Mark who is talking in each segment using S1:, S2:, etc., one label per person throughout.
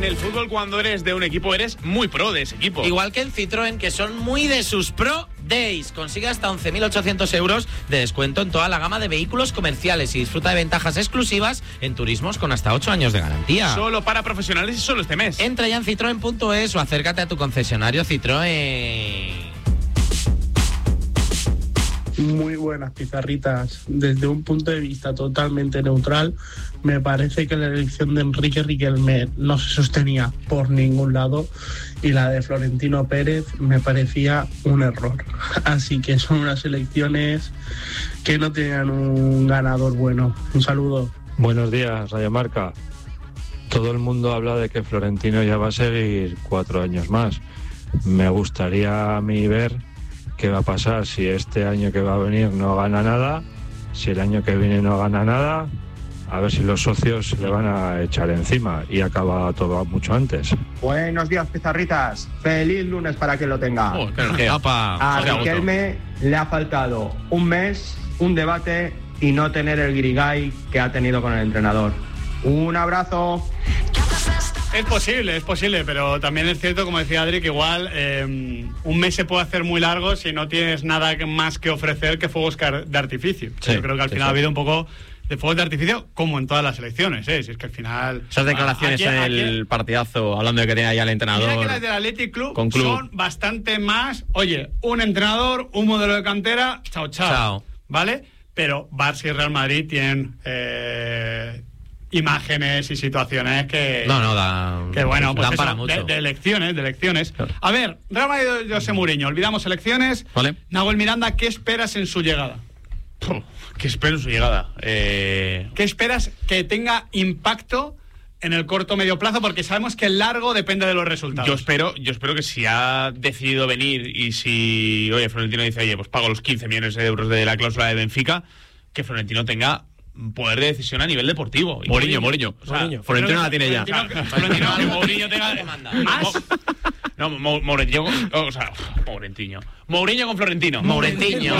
S1: en el fútbol, cuando eres de un equipo, eres muy pro de ese equipo.
S2: Igual que en Citroën, que son muy de sus Pro Days. Consigue hasta 11.800 euros de descuento en toda la gama de vehículos comerciales y disfruta de ventajas exclusivas en turismos con hasta 8 años de garantía.
S1: Solo para profesionales y solo este mes.
S2: Entra ya en citroen.es o acércate a tu concesionario Citroën.
S3: Muy buenas, pizarritas. Desde un punto de vista totalmente neutral, me parece que la elección de Enrique Riquelme no se sostenía por ningún lado y la de Florentino Pérez me parecía un error. Así que son unas elecciones que no tenían un ganador bueno. Un saludo.
S4: Buenos días, Radio Marca. Todo el mundo habla de que Florentino ya va a seguir 4 años más. Me gustaría a mí ver qué va a pasar si este año que va a venir no gana nada, si el año que viene no gana nada, a ver si los socios le van a echar encima y acaba todo mucho antes.
S5: Buenos días, pizarritas. Feliz lunes para quien lo tenga. A Riquelme le ha faltado un mes, un debate y no tener el guirigay que ha tenido con el entrenador. Un abrazo.
S6: Es posible, pero también es cierto, como decía Adri, que igual un mes se puede hacer muy largo si no tienes nada más que ofrecer que fuegos de artificio. Sí, yo creo que al final ha habido un poco de fuegos de artificio, como en todas las elecciones, Si es que al final...
S7: Esas declaraciones en el partidazo, hablando de que tenía ya el entrenador...
S6: Mira que las del Athletic Club son bastante más... Oye, un entrenador, un modelo de cantera, chao. ¿Vale? Pero Barça y Real Madrid tienen... imágenes y situaciones que bueno, pues
S2: dan para
S6: mucho. De elecciones. Claro. A ver, Real Madrid de José Mourinho, olvidamos elecciones.
S7: Vale.
S6: Nahuel Miranda, ¿qué esperas en su llegada?
S1: ¿Qué espero en su llegada?
S6: ¿Qué esperas que tenga impacto en el corto o medio plazo? Porque sabemos que el largo depende de los resultados.
S1: Yo espero que si ha decidido venir y si, Florentino dice, pues pago los 15 millones de euros de la cláusula de Benfica, que Florentino tenga poder de decisión a nivel deportivo.
S7: Mourinho.
S1: O sea,
S7: Florentino la tiene ya.
S1: Mourinho tenga más. No, Mourinho, o sea, Mourinho con Florentino.
S2: Mourinho.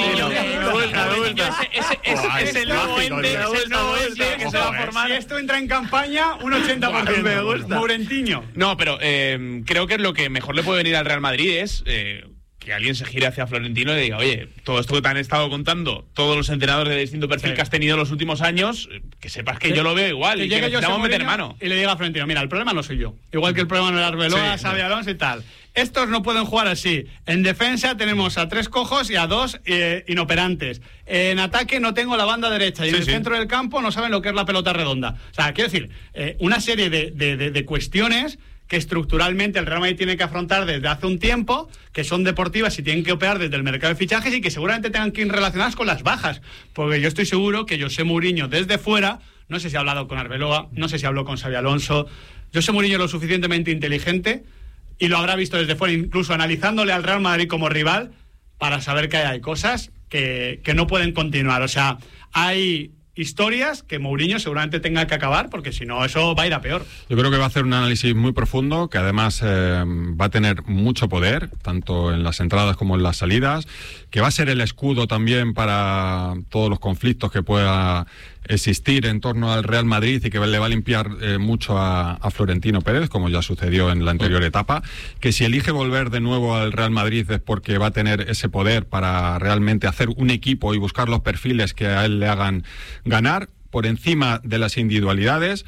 S1: Es el nuevo ente que se va a formar.
S6: Si esto entra en campaña, un 80%. Me gusta. Mourinho.
S1: No, pero creo que lo que mejor le puede venir al Real Madrid es... que alguien se gire hacia Florentino y le diga, oye, todo esto que te han estado contando todos los entrenadores de distinto perfil que has tenido los últimos años, que sepas que yo lo veo igual y que necesitamos meter mano.
S6: Y le diga a Florentino, mira, el problema no soy yo. Igual que el problema no era Arbeloa, Xabi Alonso y tal. Estos no pueden jugar así. En defensa tenemos a 3 cojos y a 2 inoperantes. En ataque no tengo la banda derecha y en el centro del campo no saben lo que es la pelota redonda. O sea, quiero decir, una serie de cuestiones que estructuralmente el Real Madrid tiene que afrontar desde hace un tiempo, que son deportivas y tienen que operar desde el mercado de fichajes y que seguramente tengan que ir relacionadas con las bajas, porque yo estoy seguro que José Mourinho desde fuera, no sé si ha hablado con Arbeloa, no sé si habló con Xabi Alonso, José Mourinho es lo suficientemente inteligente y lo habrá visto desde fuera, incluso analizándole al Real Madrid como rival, para saber que hay cosas que no pueden continuar. O sea, hay historias que Mourinho seguramente tenga que acabar, porque si no eso va a ir a peor.
S8: Yo creo que va a hacer un análisis muy profundo, que además va a tener mucho poder, tanto en las entradas como en las salidas, que va a ser el escudo también para todos los conflictos que pueda existir en torno al Real Madrid y que le va a limpiar mucho a Florentino Pérez, como ya sucedió en la anterior etapa, que si elige volver de nuevo al Real Madrid es porque va a tener ese poder para realmente hacer un equipo y buscar los perfiles que a él le hagan ganar por encima de las individualidades,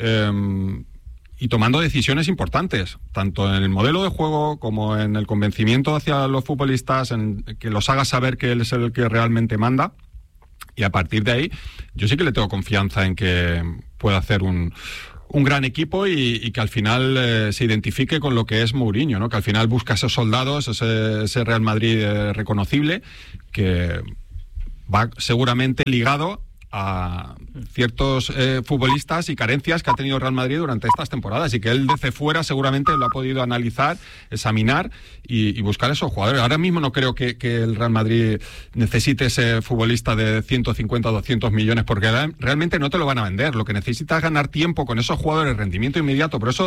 S8: y tomando decisiones importantes, tanto en el modelo de juego como en el convencimiento hacia los futbolistas, en que los haga saber que él es el que realmente manda. Y a partir de ahí, yo sí que le tengo confianza en que pueda hacer un gran equipo y que al final se identifique con lo que es Mourinho, ¿no? Que al final busca esos soldados, ese Real Madrid reconocible, que va seguramente ligado a ciertos futbolistas y carencias que ha tenido Real Madrid durante estas temporadas y que él desde fuera seguramente lo ha podido analizar, examinar y buscar esos jugadores. Ahora mismo no creo que el Real Madrid necesite ese futbolista de 150 o 200 millones porque realmente no te lo van a vender. Lo que necesita es ganar tiempo con esos jugadores, rendimiento inmediato. Por eso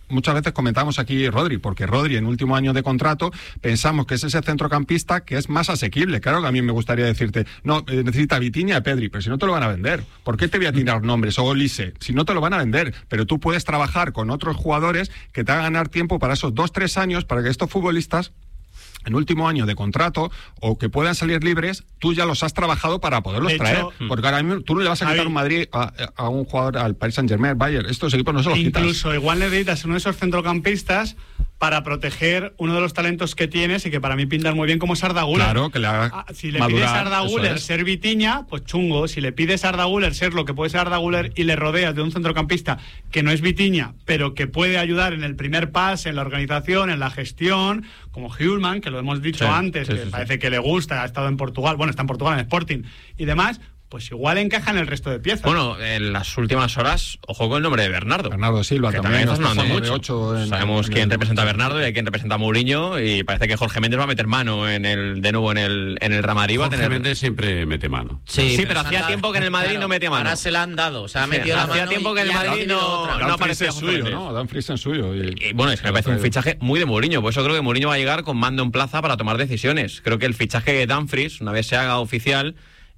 S8: muchas veces comentamos aquí Rodri, porque Rodri en último año de contrato pensamos que es ese centrocampista que es más asequible. Claro que a mí me gustaría decirte, no, necesita Vitinha y Pedri, pero si no te lo van a vender. ¿Por qué te voy a tirar nombres? O Olise, si no te lo van a vender, pero tú puedes trabajar con otros jugadores que te hagan ganar tiempo para esos 2-3 años, para que estos futbolistas en último año de contrato o que puedan salir libres, tú ya los has trabajado para poderlos traer. Porque ahora mismo tú no le vas a quitar un Madrid a un jugador, al Paris Saint-Germain, Bayern, estos equipos no se los quitas.
S6: Incluso igual necesitas uno de esos centrocampistas para proteger uno de los talentos que tienes y que para mí pintan muy bien como es Arda Güler.
S8: Claro, que le haga
S6: si le
S8: madurar,
S6: pides a Arda Güler ser Vitinha, pues chungo. Si le pides a Arda Güler ser lo que puede ser Arda Güler y le rodeas de un centrocampista que no es Vitinha, pero que puede ayudar en el primer pase, en la organización, en la gestión, como Hjulman, que lo hemos dicho antes, que parece que le gusta, ha estado en Portugal, bueno, está en Portugal, en Sporting y demás, pues igual encaja en el resto de piezas.
S7: Bueno, en las últimas horas, ojo con el nombre de Bernardo.
S8: Bernardo Silva,
S7: que también está sonando mucho. Sabemos quién representa a Bernardo y a quién representa a Mourinho, y parece que Jorge Méndez va a meter mano de nuevo en el Real Madrid.
S9: Jorge Méndez siempre mete mano.
S7: Sí, pero hacía tiempo que en el Madrid no metía mano.
S2: Ahora se la han dado, o sea, ha metido la mano.
S7: Hacía tiempo que en el Madrid no aparecía
S8: suyo, ¿no? Dan Friesen suyo.
S7: Y bueno, es que me parece un fichaje muy de Mourinho, por eso creo que Mourinho va a llegar con mando en plaza para tomar decisiones. Creo que el fichaje de Dumfries, una vez se haga oficial,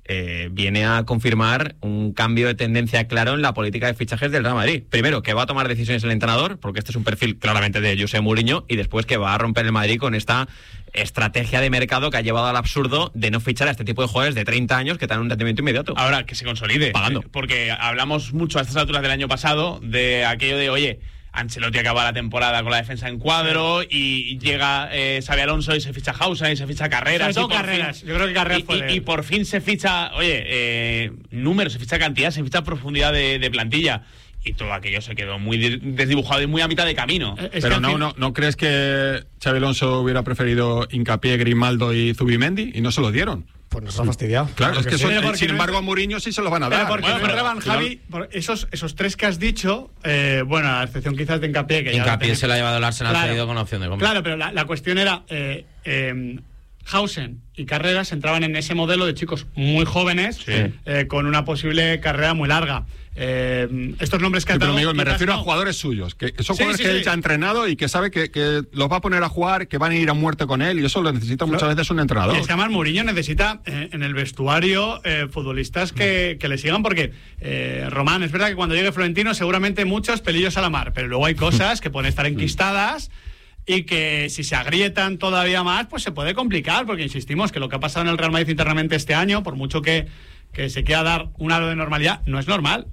S7: viene a confirmar un cambio de tendencia claro en la política de fichajes del Real Madrid. Primero, que va a tomar decisiones el entrenador, porque este es un perfil claramente de José Mourinho, y después que va a romper el Madrid con esta estrategia de mercado que ha llevado al absurdo de no fichar a este tipo de jugadores de 30 años que te dan un rendimiento inmediato.
S1: Ahora, que se consolide.
S7: Pagando.
S1: Porque hablamos mucho a estas alturas del año pasado de aquello de, oye, Ancelotti acaba la temporada con la defensa en cuadro y llega Xabi Alonso y se ficha Hausa y se ficha Carreras.
S6: Sobre todo Carreras. Yo creo que Carreras
S1: y por fin se ficha, números, se ficha cantidad, se ficha profundidad de plantilla. Y todo aquello se quedó muy desdibujado y muy a mitad de camino.
S8: Pero ¿no crees que Xabi Alonso hubiera preferido Hincapié, Grimaldo y Zubimendi y no se lo dieron?
S10: Pues nos ha fastidiado.
S8: Claro, es que sin embargo a Mourinho sí se lo van a dar.
S6: Porque Javi, esos tres que has dicho, a excepción quizás de Hincapié, que
S2: Hincapié se la ha llevado el Arsenal cedido con opción de compra.
S6: Claro, pero la cuestión era Hausen y Carreras entraban en ese modelo de chicos muy jóvenes, con una posible carrera muy larga. Estos nombres que ha
S8: dado, Miguel, me refiero a jugadores suyos, que son jugadores que él ya ha entrenado y que sabe que los va a poner a jugar, que van a ir a muerte con él, y eso lo necesita muchas veces un entrenador.
S6: Es que además Mourinho necesita en el vestuario futbolistas que le sigan, porque Román, es verdad que cuando llegue Florentino seguramente muchos pelillos a la mar, pero luego hay cosas que pueden estar enquistadas y que si se agrietan todavía más, pues se puede complicar, porque insistimos que lo que ha pasado en el Real Madrid internamente este año, por mucho que se quiera dar un halo de normalidad, no es normal.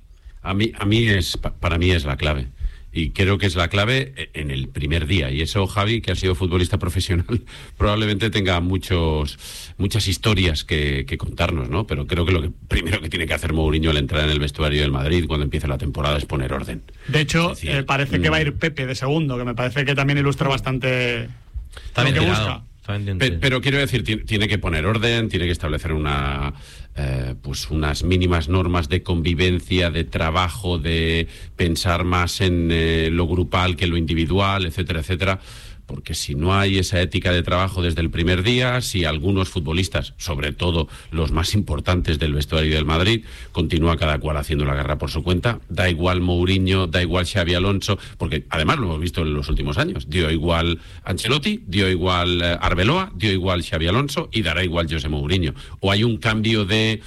S9: Para mí es la clave. Y creo que es la clave en el primer día. Y eso, Javi, que ha sido futbolista profesional, probablemente tenga muchas historias que contarnos, ¿no? Pero creo que lo primero que tiene que hacer Mourinho al entrar en el vestuario del Madrid cuando empiece la temporada es poner orden.
S6: De hecho, parece que va a ir Pepe de segundo, que me parece que también ilustra bastante lo que busca.
S9: Pero quiero decir, tiene que poner orden, tiene que establecer unas mínimas normas de convivencia, de trabajo, de pensar más en lo grupal que en lo individual, etcétera, etcétera. Porque si no hay esa ética de trabajo desde el primer día, si algunos futbolistas, sobre todo los más importantes del vestuario del Madrid, continúa cada cual haciendo la guerra por su cuenta, da igual Mourinho, da igual Xabi Alonso, porque además lo hemos visto en los últimos años, dio igual Ancelotti, dio igual Arbeloa, dio igual Xabi Alonso y dará igual José Mourinho. O hay un cambio de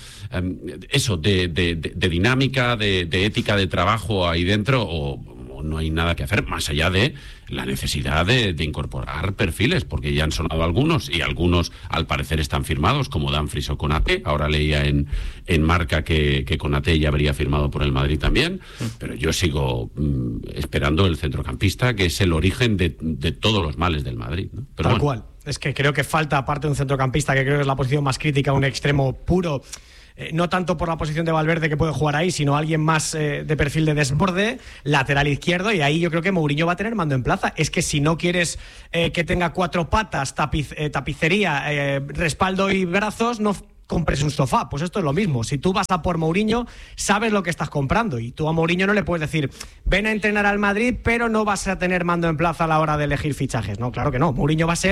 S9: dinámica, de ética de trabajo ahí dentro, o no hay nada que hacer, más allá de la necesidad de incorporar perfiles, porque ya han sonado algunos, y algunos al parecer están firmados, como Dumfries o Konaté. Ahora leía en Marca que Konaté ya habría firmado por el Madrid también, pero yo sigo esperando el centrocampista, que es el origen de todos los males del Madrid, ¿no? Pero
S10: Tal cual. Es que creo que falta, aparte de un centrocampista, que creo que es la posición más crítica, un extremo puro. No tanto por la posición de Valverde, que puede jugar ahí, sino alguien más de perfil de desborde, lateral izquierdo, y ahí yo creo que Mourinho va a tener mando en plaza. Es que si no quieres que tenga cuatro patas, tapicería, respaldo y brazos, no compres un sofá. Pues esto es lo mismo. Si tú vas a por Mourinho, sabes lo que estás comprando, y tú a Mourinho no le puedes decir ven a entrenar al Madrid, pero no vas a tener mando en plaza a la hora de elegir fichajes. No, claro que no. Mourinho va a ser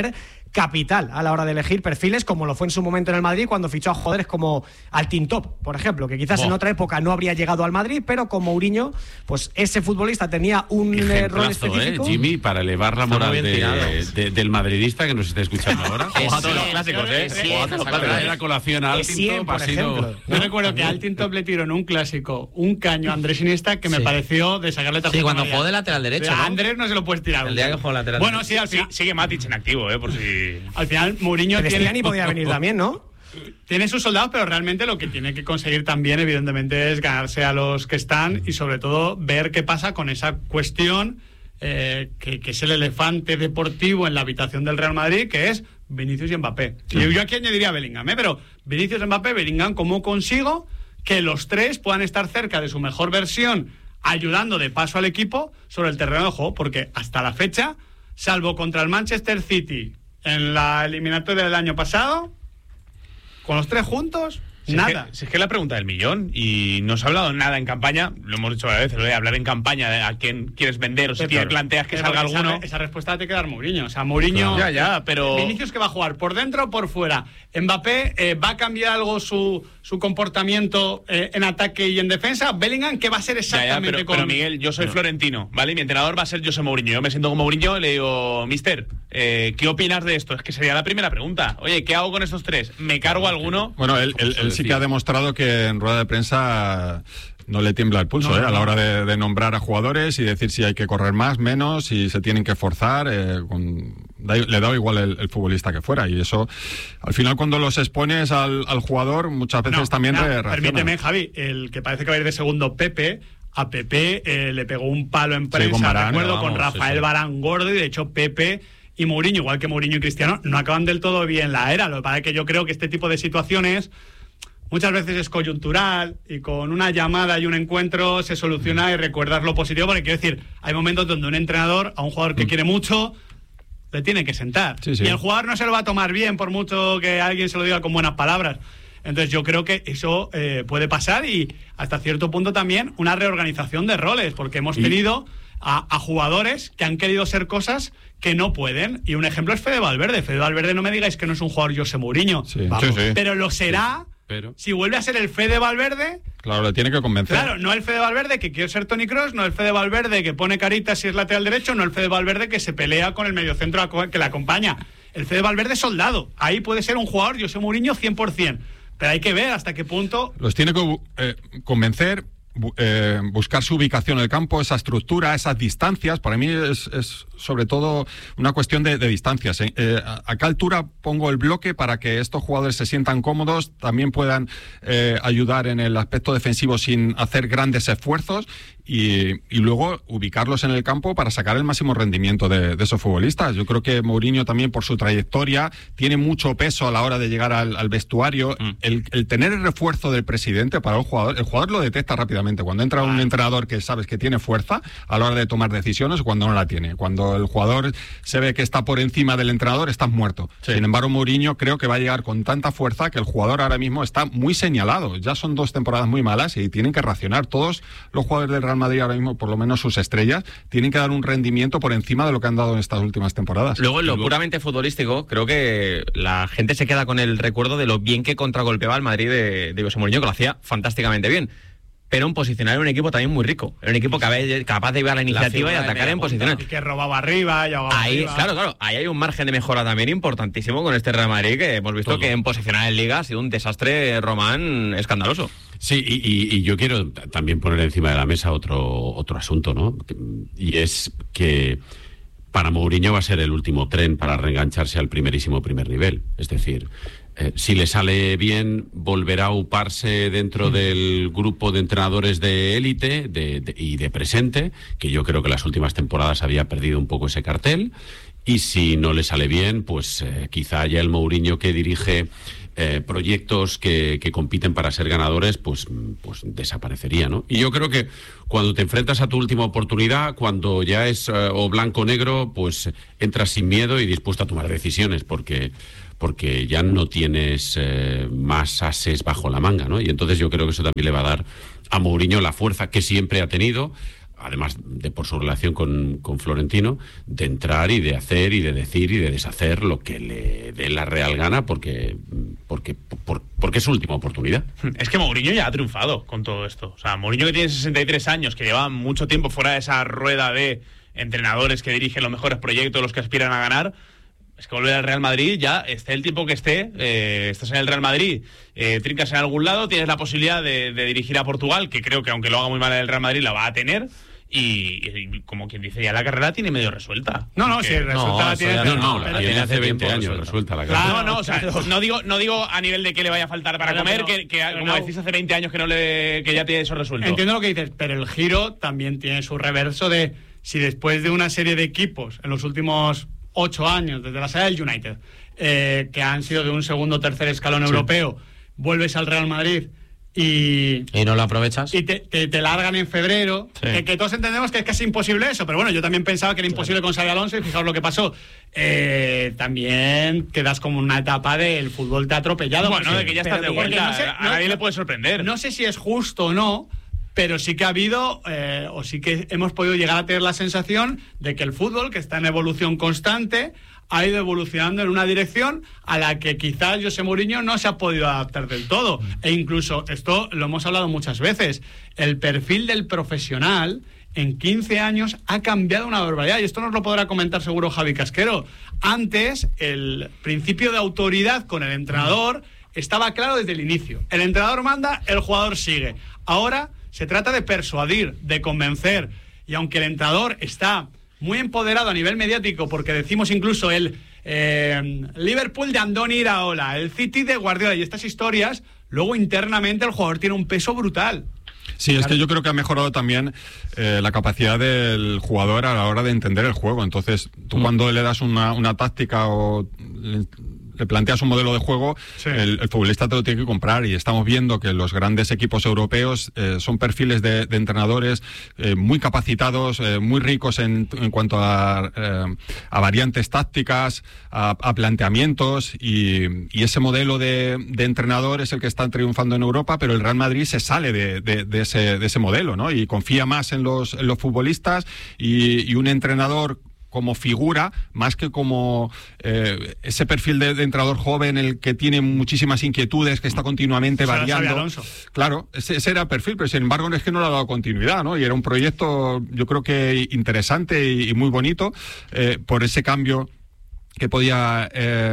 S10: capital a la hora de elegir perfiles, como lo fue en su momento en el Madrid cuando fichó a jugadores como Altintop, por ejemplo, que quizás en otra época no habría llegado al Madrid, pero como Mourinho, pues ese futbolista tenía un rol específico.
S9: Jimmy, para elevar la moral del madridista que nos está escuchando ahora.
S7: Todos los clásicos,
S9: La colación a Altintop ha sido...
S6: Yo recuerdo que Altintop le tiró en un clásico un caño a Andrés Iniesta que me pareció de sacarle tarjeta.
S2: Sí, cuando jugó de lateral derecho.
S6: A Andrés no se lo puedes tirar.
S2: El día que jugó lateral.
S1: Bueno, sí, al final sigue Matic en activo, por si...
S6: Al final Mourinho
S10: Cristiani podía venir también, ¿no?
S6: Tiene sus soldados, pero realmente lo que tiene que conseguir también, evidentemente, es ganarse a los que están y sobre todo ver qué pasa con esa cuestión que es el elefante deportivo en la habitación del Real Madrid, que es Vinicius y Mbappé. Y yo aquí añadiría Bellingham, pero Vinicius, Mbappé, Bellingham, ¿cómo consigo que los tres puedan estar cerca de su mejor versión, ayudando de paso al equipo sobre el terreno de juego? Porque hasta la fecha, salvo contra el Manchester City en la eliminatoria del año pasado, con los tres juntos, nada.
S1: Si es que la pregunta del millón, y no se ha hablado nada en campaña, lo hemos dicho varias veces, lo de hablar en campaña de a quién quieres vender o si planteas que salga alguno.
S6: Esa respuesta te queda Mourinho. O sea, Mourinho.
S1: Ya, pero.
S6: Vinicius, que va a jugar por dentro o por fuera. Mbappé, ¿va a cambiar algo su comportamiento en ataque y en defensa? Bellingham, ¿qué va a ser exactamente
S1: pero Miguel, yo soy florentino, ¿vale? Mi entrenador va a ser José Mourinho. Yo me siento como Mourinho y le digo, mister, ¿qué opinas de esto? Es que sería la primera pregunta. Oye, ¿qué hago con estos tres? ¿Me cargo alguno?
S8: Bueno, él sí que ha demostrado que en rueda de prensa no le tiembla el pulso a la hora de nombrar a jugadores y decir si hay que correr más, menos, si se tienen que forzar. Le da igual el futbolista que fuera, y eso al final cuando los expones al jugador muchas veces también reacciona.
S6: Permíteme, Javi, el que parece que va a ir de segundo, Pepe. A Pepe le pegó un palo en prensa,
S8: con Varane,
S6: recuerdo, con Rafael Varane gordo, y de hecho Pepe y Mourinho, igual que Mourinho y Cristiano, no acaban del todo bien la era. Lo que pasa es que yo creo que este tipo de situaciones muchas veces es coyuntural y con una llamada y un encuentro se soluciona y recuerdas lo positivo, porque quiero decir, hay momentos donde un entrenador a un jugador que quiere mucho le tiene que sentar.
S8: Sí.
S6: Y el jugador no se lo va a tomar bien por mucho que alguien se lo diga con buenas palabras. Entonces yo creo que eso puede pasar, y hasta cierto punto también una reorganización de roles, porque hemos tenido a jugadores que han querido ser cosas que no pueden. Y un ejemplo es Fede Valverde. Fede Valverde, no me digáis que no es un jugador José Mourinho. Pero lo será si vuelve a ser el Fede Valverde.
S8: Claro, le tiene que convencer.
S6: Claro, no el Fede Valverde que quiere ser Toni Kroos, no el Fede Valverde que pone caritas si es lateral derecho, no el Fede Valverde que se pelea con el mediocentro que le acompaña. El Fede Valverde es soldado. Ahí puede ser un jugador José Mourinho 100%. Pero hay que ver hasta qué punto.
S8: Los tiene que convencer, buscar su ubicación en el campo, esa estructura, esas distancias. Para mí es sobre todo una cuestión de distancias. ¿A qué altura pongo el bloque para que estos jugadores se sientan cómodos, también puedan ayudar en el aspecto defensivo sin hacer grandes esfuerzos? Y luego ubicarlos en el campo para sacar el máximo rendimiento de esos futbolistas. Yo creo que Mourinho también, por su trayectoria, tiene mucho peso a la hora de llegar al vestuario. El tener el refuerzo del presidente para el jugador lo detecta rápidamente. Cuando entra un entrenador que sabes que tiene fuerza a la hora de tomar decisiones, o cuando no la tiene. Cuando el jugador se ve que está por encima del entrenador, estás muerto. Sí. Sin embargo, Mourinho creo que va a llegar con tanta fuerza que el jugador ahora mismo está muy señalado. Ya son 2 temporadas muy malas y tienen que racionar. Todos los jugadores del Real Madrid ahora mismo, por lo menos sus estrellas, tienen que dar un rendimiento por encima de lo que han dado en estas últimas temporadas.
S7: Luego, en lo puramente futbolístico, creo que la gente se queda con el recuerdo de lo bien que contragolpeaba el Madrid de José Mourinho, que lo hacía fantásticamente bien. Pero en posicionar era un equipo también muy rico. Era un equipo capaz de llevar la iniciativa y atacar en posiciones.
S6: Y que robaba arriba y
S7: ahí, arriba. Claro. Ahí hay un margen de mejora también importantísimo con este Real Madrid, que hemos visto que en posicionar en Liga ha sido un desastre, Román, escandaloso.
S9: Sí, y yo quiero también poner encima de la mesa otro asunto, ¿no? Y es que para Mourinho va a ser el último tren para reengancharse al primer nivel. Es decir, si le sale bien, volverá a uparse dentro del grupo de entrenadores de élite y de presente, que yo creo que las últimas temporadas había perdido un poco ese cartel. Y si no le sale bien, pues quizá ya el Mourinho que dirige proyectos que compiten para ser ganadores, pues desaparecería, ¿no? Y yo creo que cuando te enfrentas a tu última oportunidad, cuando ya es o blanco o negro, pues entras sin miedo y dispuesto a tomar decisiones, porque ya no tienes más ases bajo la manga, ¿no? Y entonces yo creo que eso también le va a dar a Mourinho la fuerza que siempre ha tenido, además de por su relación con Florentino, de entrar y de hacer y de decir y de deshacer lo que le dé la real gana, porque es su última oportunidad.
S1: Es que Mourinho ya ha triunfado con todo esto. O sea, Mourinho, que tiene 63 años, que lleva mucho tiempo fuera de esa rueda de entrenadores que dirigen los mejores proyectos, los que aspiran a ganar. Es que volver al Real Madrid, ya esté el tiempo que esté, estás en el Real Madrid, trincas en algún lado, tienes la posibilidad de dirigir a Portugal, que creo que aunque lo haga muy mal el Real Madrid, la va a tener. Y como quien dice, ya la carrera tiene medio resuelta.
S6: No, sí, resuelta
S9: la tiene hace 20 años resuelta la carrera.
S1: Claro, o sea, no digo a nivel de que le vaya a faltar para comer, que como decís hace 20 años que ya tiene eso resuelto.
S6: Entiendo lo que dices, pero el giro también tiene su reverso de si después de una serie de equipos en los últimos 8 años, desde la saga del United, que han sido de un segundo o tercer escalón europeo, vuelves al Real Madrid y
S2: no lo aprovechas
S6: y te largan en febrero, que todos entendemos que es casi imposible eso, pero bueno, yo también pensaba que era imposible con Xabi Alonso y fijaos lo que pasó. También quedas como una etapa del fútbol te ha atropellado,
S1: de que ya estás de vuelta, a nadie le puede sorprender.
S6: No sé si es justo o no, pero sí que ha habido, o sí que hemos podido llegar a tener la sensación de que el fútbol, que está en evolución constante, ha ido evolucionando en una dirección a la que quizás José Mourinho no se ha podido adaptar del todo. E incluso, esto lo hemos hablado muchas veces, el perfil del profesional en 15 años ha cambiado una barbaridad. Y esto nos lo podrá comentar seguro Javi Casquero. Antes, el principio de autoridad con el entrenador estaba claro desde el inicio. El entrenador manda, el jugador sigue. Ahora se trata de persuadir, de convencer. Y aunque el entrenador está muy empoderado a nivel mediático, porque decimos incluso el Liverpool de Andoni Iraola, el City de Guardiola y estas historias, luego internamente el jugador tiene un peso brutal.
S8: Sí, es que yo creo que ha mejorado también la capacidad del jugador a la hora de entender el juego. Entonces, tú cuando le das una táctica o le planteas un modelo de juego, el futbolista te lo tiene que comprar, y estamos viendo que los grandes equipos europeos son perfiles de entrenadores muy capacitados, muy ricos en cuanto a variantes tácticas, a planteamientos, y ese modelo de entrenador es el que está triunfando en Europa, pero el Real Madrid se sale de ese modelo, ¿no? Y confía más en los futbolistas, y un entrenador como figura, más que como ese perfil de entrenador joven, el que tiene muchísimas inquietudes, que está continuamente variando. Claro, ese era el perfil, pero sin embargo es que no le ha dado continuidad, ¿no? Y era un proyecto, yo creo que interesante y muy bonito, por ese cambio que podía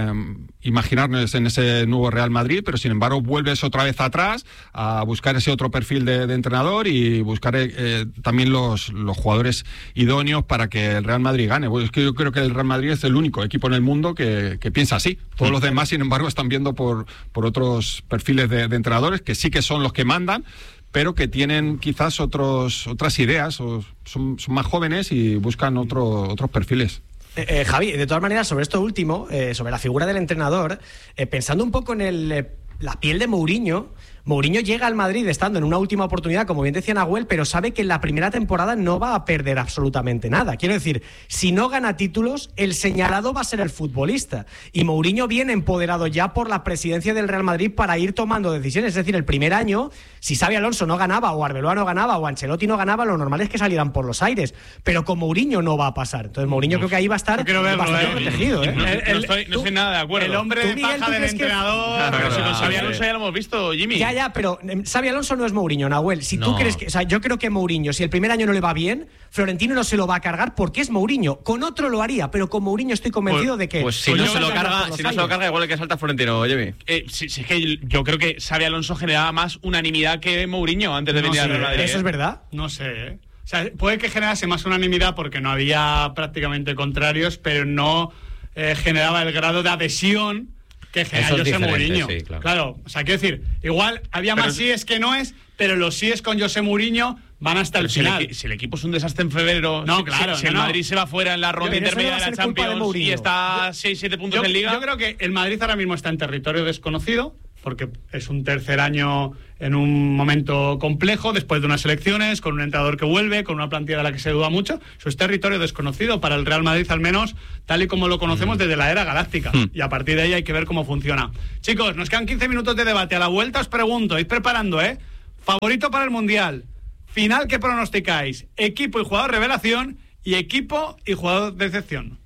S8: imaginarnos en ese nuevo Real Madrid, pero sin embargo vuelves otra vez atrás a buscar ese otro perfil de entrenador y buscar también los jugadores idóneos para que el Real Madrid gane. Pues es que yo creo que el Real Madrid es el único equipo en el mundo que piensa así. Todos los demás, sin embargo, están viendo por otros perfiles de entrenadores que sí que son los que mandan, pero que tienen quizás otras ideas, o son más jóvenes y buscan otros perfiles.
S10: Javi, de todas maneras, sobre esto último, sobre la figura del entrenador, pensando un poco en la piel de Mourinho llega al Madrid estando en una última oportunidad, como bien decía Nahuel, pero sabe que en la primera temporada no va a perder absolutamente nada. Quiero decir, si no gana títulos, el señalado va a ser el futbolista. Y Mourinho viene empoderado ya por la presidencia del Real Madrid para ir tomando decisiones. Es decir, el primer año, si Xabi Alonso no ganaba, o Arbeloa no ganaba, o Ancelotti no ganaba, lo normal es que salieran por los aires. Pero con Mourinho no va a pasar. Entonces Mourinho creo que ahí va a estar bastante protegido.
S1: No estoy nada de acuerdo.
S6: El hombre de paja del entrenador.
S1: Pero si con Xabi Alonso ya lo hemos visto, Jimmy.
S10: Ya, pero Xabi Alonso no es Mourinho, Nahuel. Si tú crees que, o sea, yo creo que Mourinho, si el primer año no le va bien, Florentino no se lo va a cargar porque es Mourinho. Con otro lo haría, pero con Mourinho estoy convencido de que...
S7: Pues si no se lo carga, igual el que salta Florentino, Jimmy.
S1: Sí, es que yo creo que Xabi Alonso generaba más unanimidad que Mourinho antes de venir al Real Madrid.
S10: ¿Eso es verdad?
S6: No sé, O sea, puede que generase más unanimidad porque no había prácticamente contrarios, pero no generaba el grado de adhesión que genera José Mourinho. Sí, claro, o sea, quiero decir, igual había más síes que noes, pero los síes con José Mourinho van hasta el final.
S1: Si el equipo es un desastre en febrero, si el
S6: no.
S1: Madrid se va fuera en la ronda intermedia de la Champions y está 6-7 puntos en Liga.
S6: Yo creo que el Madrid ahora mismo está en territorio desconocido, porque es un tercer año en un momento complejo, después de unas elecciones, con un entrenador que vuelve, con una plantilla de la que se duda mucho. Eso es territorio desconocido para el Real Madrid, al menos tal y como lo conocemos desde la era galáctica. Y a partir de ahí hay que ver cómo funciona. Chicos, nos quedan 15 minutos de debate. A la vuelta os pregunto, ir preparando, ¿Favorito para el Mundial? Final, ¿qué pronosticáis? Equipo y jugador revelación y equipo y jugador de excepción.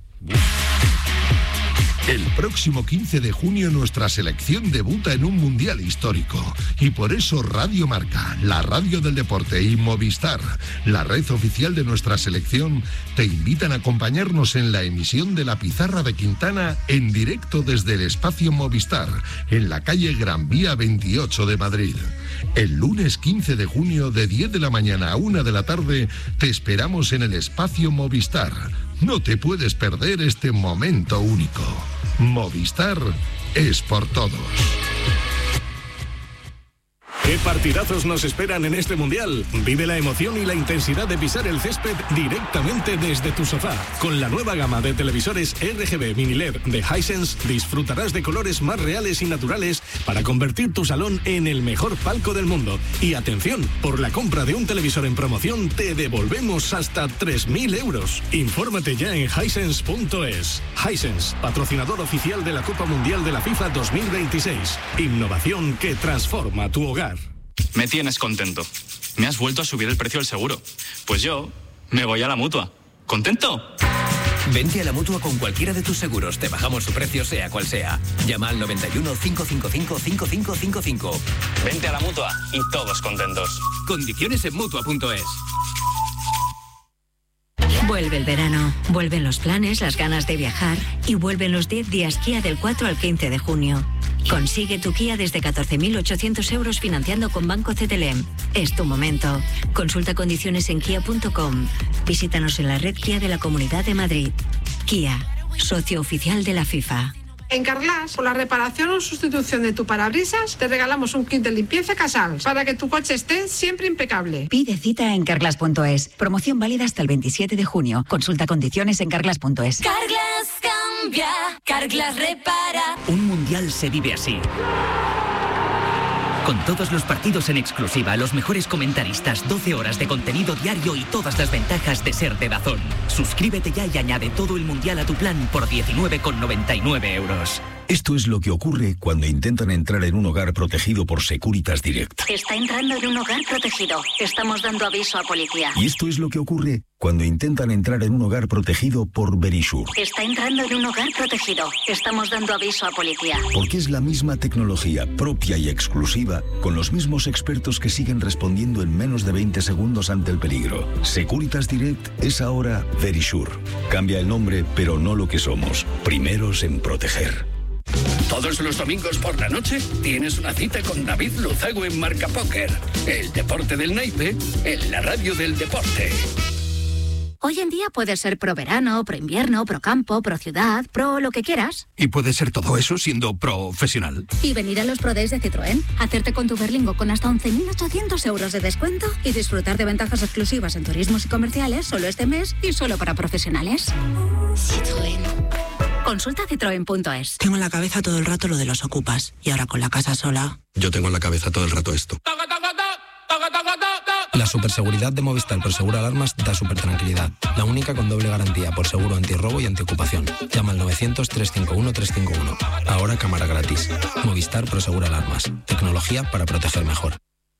S11: El próximo 15 de junio nuestra selección debuta en un mundial histórico y por eso Radio Marca, la radio del deporte y Movistar, la red oficial de nuestra selección, te invitan a acompañarnos en la emisión de La Pizarra de Quintana en directo desde el espacio Movistar, en la calle Gran Vía 28 de Madrid. El lunes 15 de junio de 10 de la mañana a 1 de la tarde te esperamos en el espacio Movistar. No te puedes perder este momento único. Movistar es por todos.
S12: ¿Qué partidazos nos esperan en este Mundial? Vive la emoción y la intensidad de pisar el césped directamente desde tu sofá. Con la nueva gama de televisores RGB Mini LED de Hisense disfrutarás de colores más reales y naturales para convertir tu salón en el mejor palco del mundo. Y atención, por la compra de un televisor en promoción te devolvemos hasta 3.000 euros. Infórmate ya en Hisense.es. Hisense, patrocinador oficial de la Copa Mundial de la FIFA 2026. Innovación que transforma tu hogar.
S13: Me tienes contento. Me has vuelto a subir el precio del seguro. Pues yo me voy a la Mutua. ¿Contento?
S14: Vente a la Mutua con cualquiera de tus seguros. Te bajamos su precio sea cual sea. Llama al 91 555 5555.
S13: Vente a la Mutua y todos contentos.
S14: Condiciones en Mutua.es.
S15: Vuelve el verano, vuelven los planes, las ganas de viajar y vuelven los 10 días Kia del 4 al 15 de junio. Consigue tu Kia desde 14.800 euros financiando con Banco CTLM. Es tu momento. Consulta condiciones en kia.com. Visítanos en la red Kia de la Comunidad de Madrid. Kia, socio oficial de la FIFA.
S16: En Carglass, por la reparación o sustitución de tu parabrisas, te regalamos un kit de limpieza Casals para que tu coche esté siempre impecable.
S17: Pide cita en Carglass.es. Promoción válida hasta el 27 de junio. Consulta condiciones en Carglass.es.
S18: Carglass cambia, Carglass repara.
S14: Un mundial se vive así. Con todos los partidos en exclusiva, los mejores comentaristas, 12 horas de contenido diario y todas las ventajas de ser de DAZN. Suscríbete ya y añade todo el mundial a tu plan por 19,99 euros.
S19: Esto es lo que ocurre cuando intentan entrar en un hogar protegido por Securitas Direct.
S15: Está entrando en un hogar protegido. Estamos dando aviso a policía.
S19: Y esto es lo que ocurre cuando intentan entrar en un hogar protegido por Verisure.
S15: Está entrando en un hogar protegido. Estamos dando aviso a policía.
S19: Porque es la misma tecnología propia y exclusiva, con los mismos expertos que siguen respondiendo en menos de 20 segundos ante el peligro. Securitas Direct es ahora Verisure. Cambia el nombre, pero no lo que somos. Primeros en proteger.
S20: Todos los domingos por la noche tienes una cita con David Luzago en Marca Póker. El deporte del naipe en la radio del deporte.
S21: Hoy en día puedes ser pro verano, pro invierno, pro campo, pro ciudad, pro lo que quieras.
S20: Y puedes ser todo eso siendo profesional.
S21: Y venir a los Pro Days de Citroën, hacerte con tu Berlingo con hasta 11.800 euros de descuento y disfrutar de ventajas exclusivas en turismos y comerciales solo este mes y solo para profesionales. Citroën. Consulta citroen.es.
S22: Tengo en la cabeza todo el rato lo de los ocupas y ahora con la casa sola.
S23: Yo tengo en la cabeza todo el rato esto. La superseguridad de Movistar por Seguro Alarmas da súper tranquilidad. La única con doble garantía por seguro antirrobo y antiocupación. Llama al 900-351-351. Ahora cámara gratis. Movistar por Seguro Alarmas. Tecnología para proteger mejor.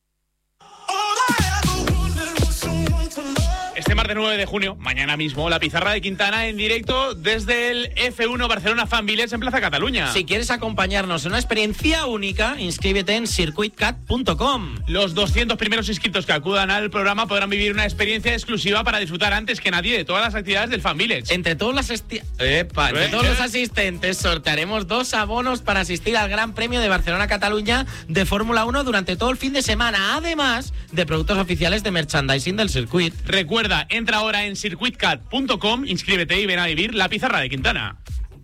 S1: Este martes 9 de junio, mañana mismo, La Pizarra de Quintana en directo desde el F1 Barcelona Fan Village en Plaza Cataluña.
S2: Si quieres acompañarnos en una experiencia única, inscríbete en circuitcat.com.
S1: Los 200 primeros inscritos que acudan al programa podrán vivir una experiencia exclusiva para disfrutar antes que nadie de todas las actividades del Fan Village.
S2: Entre todos los asistentes sortearemos 2 abonos para asistir al Gran Premio de Barcelona-Cataluña de Fórmula 1 durante todo el fin de semana, además de productos oficiales de merchandising del circuit.
S1: Recuerda, entra ahora en circuitcat.com, inscríbete y ven a vivir La Pizarra de Quintana.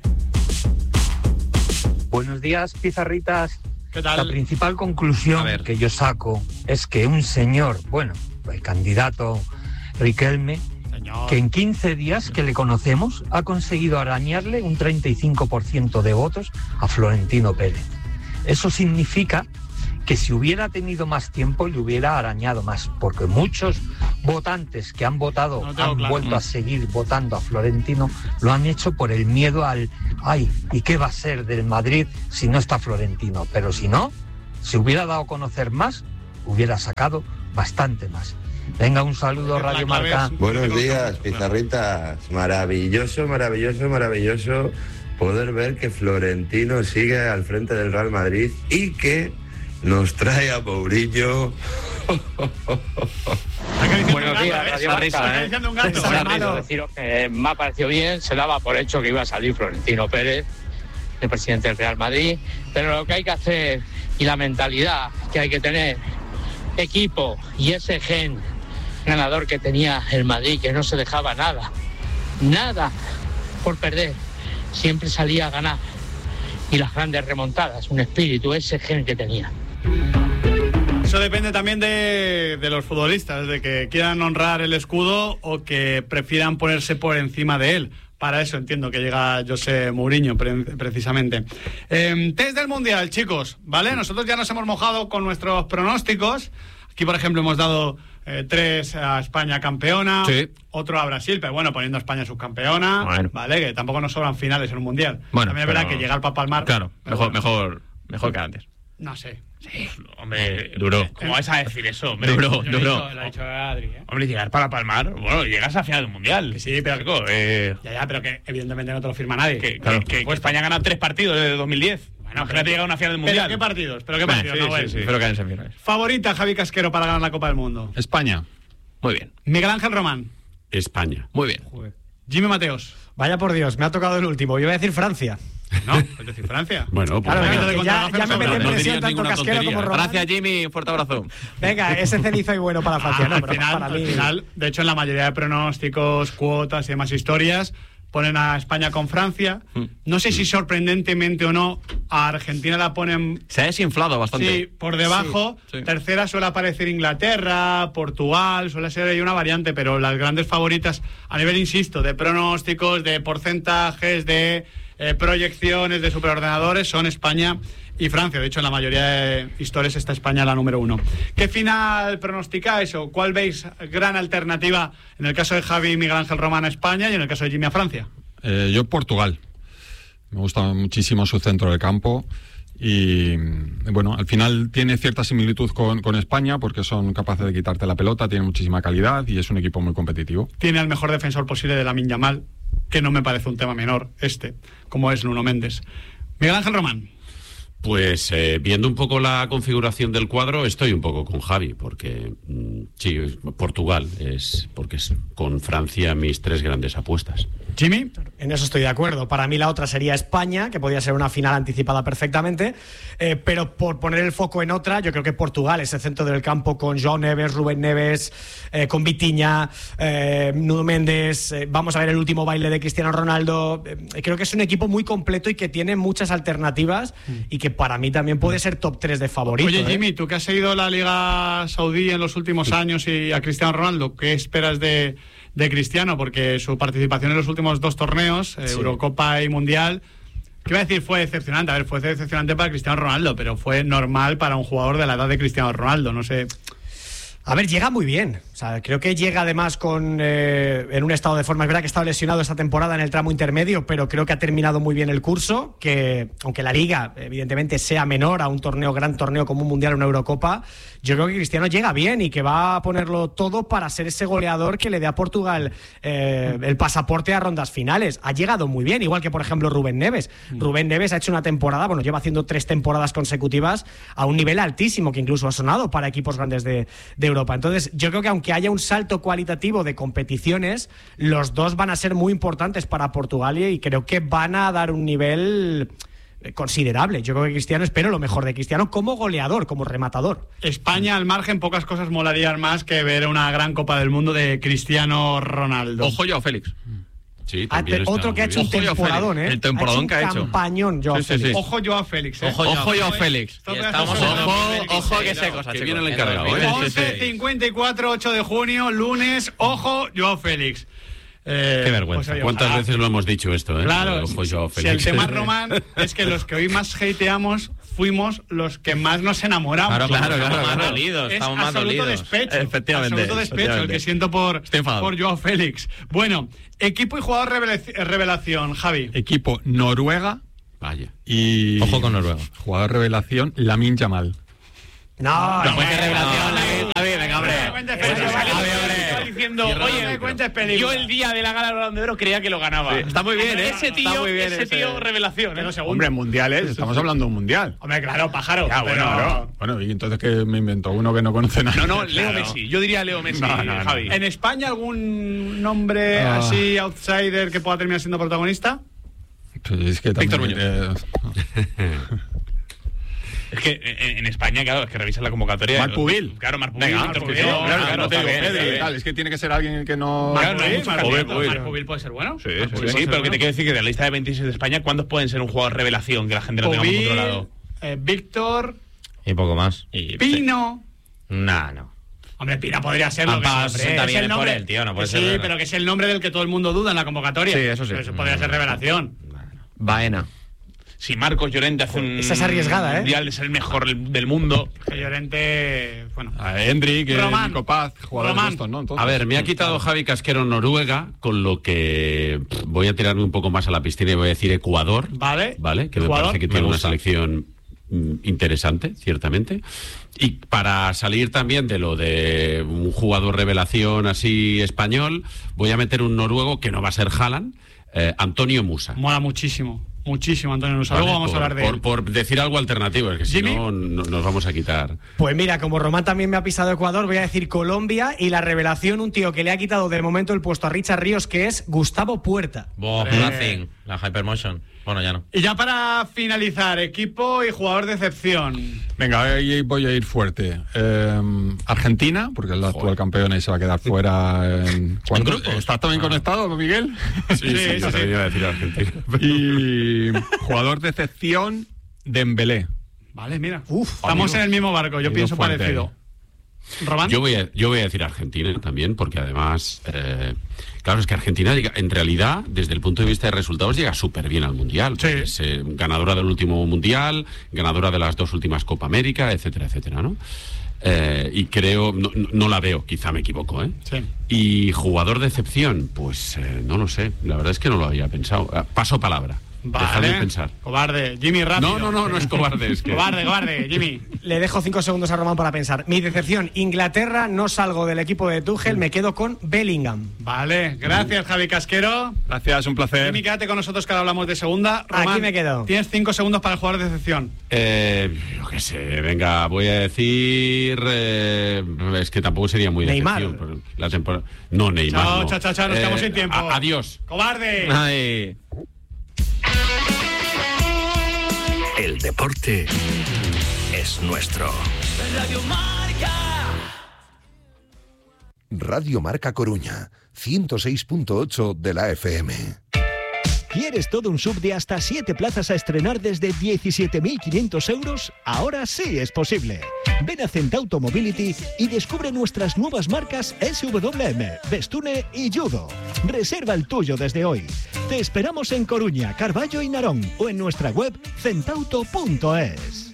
S24: Buenos días, pizarritas.
S1: ¿Qué tal?
S24: La principal conclusión que yo saco es que un señor, bueno, el candidato Riquelme, que en 15 días que le conocemos ha conseguido arañarle un 35% de votos a Florentino Pérez. Eso significa que si hubiera tenido más tiempo le hubiera arañado más, porque muchos votantes que han votado, vuelto a seguir votando a Florentino, lo han hecho por el miedo al ay, ¿y qué va a ser del Madrid si no está Florentino? Pero si no, si hubiera dado a conocer más, hubiera sacado bastante más. Venga, un saludo, Radio Marca.
S3: Buenos días, pizarritas. Maravilloso, maravilloso, maravilloso poder ver que Florentino sigue al frente del Real Madrid y que nos trae a Mourinho.
S4: Buenos días, Radio Marca. Quiero deciros que me ha parecido bien, se daba por hecho que iba a salir Florentino Pérez, el presidente del Real Madrid, pero lo que hay que hacer y la mentalidad que hay que tener, equipo y ese gen ganador que tenía el Madrid, que no se dejaba nada por perder, siempre salía a ganar, y las grandes remontadas, un espíritu, ese gen que tenía.
S6: Eso depende también de los futbolistas, de que quieran honrar el escudo o que prefieran ponerse por encima de él. Para eso entiendo que llega José Mourinho, precisamente. Test del Mundial, chicos, ¿vale? Nosotros ya nos hemos mojado con nuestros pronósticos. Aquí, por ejemplo, hemos dado 3 a España campeona, sí. Otro a Brasil, pero bueno, poniendo a España subcampeona, bueno. ¿Vale? Que tampoco nos sobran finales en un Mundial. Bueno, también es verdad que llegar para palmar...
S7: Claro, mejor que antes.
S6: No sé.
S1: Sí, hombre,
S7: duro.
S1: ¿Cómo vas a decir eso? Hombre,
S7: duro.
S1: Lo ha dicho Adri, ¿eh? Hombre, llegar para palmar, bueno, llegas a final del Mundial.
S6: Que sí, pero ya, pero que evidentemente no te lo firma nadie.
S1: Que España gana 3 partidos desde 2010. Bueno, imagínate llegar a una final del Mundial.
S6: ¿Pero qué partidos? Sí.
S7: Espero que hayan semifinales.
S6: Favorita, Javi Casquero, para ganar la Copa del Mundo.
S8: España.
S7: Muy bien.
S6: Miguel Ángel Román.
S5: España.
S7: Muy bien.
S6: Joder. Jimmy Mateos.
S10: Vaya por Dios, me ha tocado el último. Yo iba a decir Francia.
S6: No, es decir, Francia.
S5: Bueno, pues
S10: claro, ya me mete en presión tanto Casquero como Román.
S7: Gracias, Jimmy. Un fuerte abrazo.
S10: Venga, ese cenizo y bueno para Francia.
S6: Al final, de hecho, en la mayoría de pronósticos, cuotas y demás historias, ponen a España con Francia. No sé si sorprendentemente o no, a Argentina la ponen...
S7: Se ha desinflado bastante.
S6: Sí, por debajo. Sí. Tercera suele aparecer Inglaterra, Portugal, suele ser ahí una variante, pero las grandes favoritas, a nivel, insisto, de pronósticos, de porcentajes, de proyecciones, de superordenadores, son España y Francia. De hecho, en la mayoría de historias está España la número 1. ¿Qué final pronosticáis o cuál veis gran alternativa en el caso de Javi y Miguel Ángel Román a España y en el caso de Jimmy a Francia?
S8: Yo Portugal. Me gusta muchísimo su centro del campo y bueno, al final tiene cierta similitud con España porque son capaces de quitarte la pelota, tiene muchísima calidad y es un equipo muy competitivo.
S6: Tiene al mejor defensor posible de Lamine Yamal, que no me parece un tema menor como es Nuno Méndez. Miguel Ángel Román.
S5: Pues viendo un poco la configuración del cuadro, estoy un poco con Javi, porque sí, Portugal porque es con Francia mis 3 grandes apuestas.
S6: Jimmy.
S10: En eso estoy de acuerdo. Para mí la otra sería España, que podría ser una final anticipada perfectamente, pero por poner el foco en otra, yo creo que Portugal, ese centro del campo con João Neves, Rubén Neves, con Vitinha, Nuno Méndez, vamos a ver el último baile de Cristiano Ronaldo. Creo que es un equipo muy completo y que tiene muchas alternativas y que para mí también puede ser top 3 de favorito.
S6: Oye, Jimmy, tú que has seguido la Liga Saudí en los últimos años y a Cristiano Ronaldo, ¿qué esperas de Cristiano? Porque su participación en los últimos 2 torneos, Eurocopa y Mundial, ¿qué iba a decir? Fue decepcionante. A ver, fue decepcionante para Cristiano Ronaldo, pero fue normal para un jugador de la edad de Cristiano Ronaldo, no sé.
S10: A ver, llega muy bien. O sea, creo que llega además en un estado de forma. Es verdad que ha estado lesionado esta temporada en el tramo intermedio, pero creo que ha terminado muy bien el curso, que aunque la Liga evidentemente sea menor a un gran torneo como un Mundial o una Eurocopa, yo creo que Cristiano llega bien y que va a ponerlo todo para ser ese goleador que le dé a Portugal el pasaporte a rondas finales. Ha llegado muy bien, igual que por ejemplo Rubén Neves. Rubén Neves ha hecho una temporada, lleva haciendo 3 temporadas consecutivas a un nivel altísimo, que incluso ha sonado para equipos grandes de Europa. Entonces, yo creo que aunque haya un salto cualitativo de competiciones, los dos van a ser muy importantes para Portugal y creo que van a dar un nivel considerable. Yo creo que Cristiano, espero lo mejor de Cristiano como goleador, como rematador.
S6: España, al margen, pocas cosas molarían más que ver una gran Copa del Mundo de Cristiano Ronaldo.
S7: Ojo yo, Félix.
S5: Sí,
S10: otro que ha hecho un temporadón,
S7: El temporadón que ha hecho.
S10: Campañón, Joao Félix.
S7: Sí.
S6: Ojo Joao Félix,
S7: Ojo Joao Félix. Ojo que sé cosas,
S5: que viene el encargado.
S6: 11:54, 8 de junio, lunes. Ojo Joao Félix.
S5: Qué vergüenza.
S6: Pues,
S5: ¿Cuántas veces lo hemos dicho esto?
S6: Claro,
S5: Ojo Joao Félix.
S6: Si el tema Román es que los que hoy más hateamos fuimos los que más nos enamoramos.
S7: Claro.
S6: Estamos más dolidos. Despecho.
S7: Efectivamente.
S6: Absoluto despecho el que siento por Joao Félix. Bueno, equipo y jugador revelación, Javi.
S8: Equipo Noruega.
S5: Vaya.
S8: Y
S7: ojo con Noruega.
S8: Jugador revelación, Lamine Yamal.
S10: No,
S7: revelación.
S1: diciendo, oye, yo el día de la gala del Balón de Oro creía que lo ganaba.
S7: Sí, está muy bien,
S1: Ese tío, revelación.
S8: Hombre, en mundiales, estamos hablando de un mundial.
S6: Hombre, claro, pájaro.
S8: Ya, bueno, y entonces que me inventó uno que no conoce nada.
S1: No, Leo Messi. Yo diría Leo Messi, Javi.
S6: ¿En España algún nombre así outsider que pueda terminar siendo protagonista?
S8: Pues es que
S1: Víctor Muñoz. Es que en España, claro, es que revisas la convocatoria.
S8: Marc Pubil.
S1: Claro, Marc Pubil.
S8: Víctor Muñoz. Claro, te digo, Pedri. Es que tiene que ser alguien que no.
S6: Marc Pubil puede ser bueno.
S1: Sí, pero que te quiero decir que de la lista de 26 de España, ¿cuántos pueden ser un jugador revelación que la gente lo tenga muy controlado?
S6: Víctor.
S7: Y poco más.
S6: Pino.
S7: No.
S6: Hombre, Pina podría serlo.
S7: Es el nombre del tío, no puede ser.
S6: Sí, pero que es el nombre del que todo el mundo duda en la convocatoria.
S7: Sí, eso sí.
S6: Pero eso podría ser revelación.
S7: Baena.
S1: Si Marcos Llorente hace un
S10: esa es arriesgada,
S1: mundial de ser el mejor del mundo.
S6: Que Llorente, bueno.
S8: Hendrik, Nico Paz, jugadores de estos, ¿no? Entonces,
S5: a ver, me ha quitado Javi Casquero Noruega, con lo que voy a tirarme un poco más a la piscina y voy a decir Ecuador.
S6: Vale.
S5: Que me parece que tiene una selección interesante, ciertamente. Y para salir también de lo de un jugador revelación así español, voy a meter un noruego que no va a ser Haaland, Antonio Musa.
S6: Mola muchísimo Antonio Musa. Luego vamos a hablar de él.
S5: Por decir algo alternativo, es que si no nos vamos a quitar.
S10: Pues mira, como Román también me ha pisado Ecuador, voy a decir Colombia y la revelación, un tío que le ha quitado de momento el puesto a Richard Ríos, que es Gustavo Puerta.
S7: Nothing, la Hypermotion. Bueno, ya no.
S6: Y ya para finalizar, equipo y jugador de excepción.
S8: Venga, ahí voy a ir fuerte. Argentina, porque es la actual campeona y se va a quedar fuera. ¿Estás también conectado, Miguel?
S5: Sí, iba a decir Argentina.
S8: Y jugador de excepción, Dembélé.
S6: Vale, mira. Estamos en el mismo barco, yo pienso fuerte. Parecido. ¿Román?
S5: Yo voy a decir Argentina también, porque además, claro, es que Argentina, en realidad, desde el punto de vista de resultados, llega súper bien al Mundial.
S6: Sí.
S5: Es ganadora del último Mundial, ganadora de las 2 últimas Copa América, etcétera, ¿no? Y creo, no la veo, quizá me equivoco, ¿eh?
S6: Sí.
S5: Y jugador de excepción, pues no lo sé, la verdad es que no lo había pensado. Paso palabra.
S6: Vale.
S5: Dejadme pensar.
S6: Cobarde. Jimmy, rápido.
S5: No es cobarde. Es que...
S6: Cobarde, Jimmy.
S10: Le dejo 5 segundos a Román para pensar. Mi decepción, Inglaterra, no salgo del equipo de Tuchel, me quedo con Bellingham.
S6: Vale, gracias, Javi Casquero.
S8: Gracias, un placer.
S6: Jimmy, quédate con nosotros que ahora hablamos de segunda. Román,
S10: aquí me quedo.
S6: Tienes 5 segundos para el jugador de excepción.
S5: Yo qué sé, venga, voy a decir... es que tampoco sería muy de
S10: Neymar.
S5: excepción. La temporada... No, Neymar.
S6: Chao, nos quedamos sin tiempo.
S5: Adiós.
S6: ¡Cobarde!
S7: Ay.
S20: El deporte es nuestro.
S18: Radio Marca.
S9: Radio Marca Coruña, 106.8 de la FM.
S11: ¿Quieres todo un sub de hasta 7 plazas a estrenar desde 17.500 euros? Ahora sí es posible. Ven a Centauto Mobility y descubre nuestras nuevas marcas SWM, Bestune y Judo. Reserva el tuyo desde hoy. Te esperamos en Coruña, Carballo y Narón o en nuestra web centauto.es.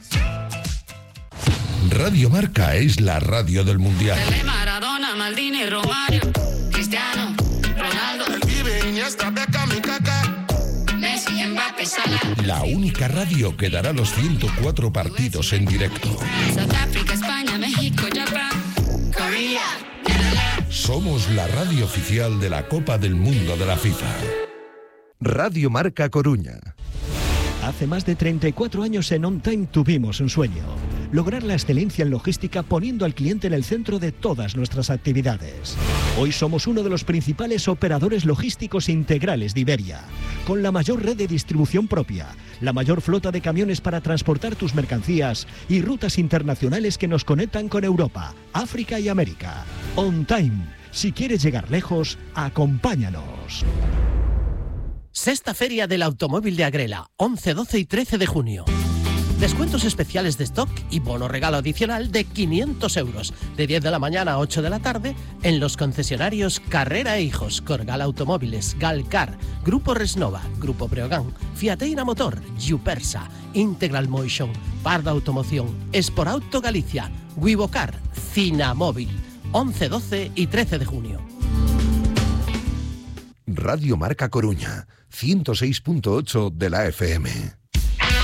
S9: Radio Marca es la radio del Mundial.
S18: Maradona, Maldini, Romario, Cristiano, Ronaldo, el
S9: Pibe, Iniesta, Beckham y Kaká.
S18: Messi, Mbappé, Salah.
S9: La única radio que dará los 104 partidos en directo.
S18: Sudáfrica, España, México, Japón, Corea.
S9: Somos la radio oficial de la Copa del Mundo de la FIFA. Radio Marca Coruña.
S11: Hace más de 34 años en On Time tuvimos un sueño: lograr la excelencia en logística poniendo al cliente en el centro de todas nuestras actividades. Hoy somos uno de los principales operadores logísticos integrales de Iberia, con la mayor red de distribución propia, la mayor flota de camiones para transportar tus mercancías y rutas internacionales que nos conectan con Europa, África y América. On Time. Si quieres llegar lejos, acompáñanos.
S12: Sexta Feria del Automóvil de Agrela, 11, 12 y 13 de junio. Descuentos especiales de stock y bono regalo adicional de 500 euros, de 10 de la mañana a 8 de la tarde, en los concesionarios Carrera e Hijos, Corgal Automóviles, Galcar, Grupo Resnova, Grupo Breogán, Fiateina Motor, Yupersa, Integral Motion, Parda Automoción, Esporauto Galicia, Wivocar, Cinamóvil, 11, 12 y 13 de junio.
S9: Radio Marca Coruña, 106.8 de la FM.